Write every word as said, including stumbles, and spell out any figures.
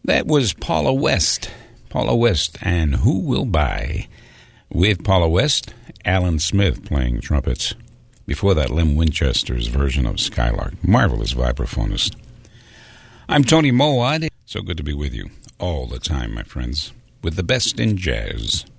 That was Paula West. Paula West and Who Will Buy? With Paula West, Alan Smith playing trumpets. Before that, Lem Winchester's version of Skylark. Marvelous vibraphonist. I'm Tony Mowat. So good to be with you all the time, my friends, with the best in jazz.